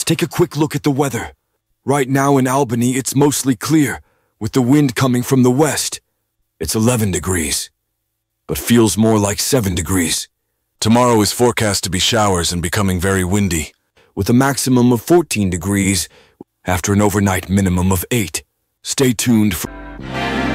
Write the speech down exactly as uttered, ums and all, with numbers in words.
take a quick look at the weather. Right now in Albany, it's mostly clear, with the wind coming from the west. It's eleven degrees, but feels more like seven degrees. Tomorrow is forecast to be showers and becoming very windy, with a maximum of fourteen degrees after an overnight minimum of eight. Stay tuned for...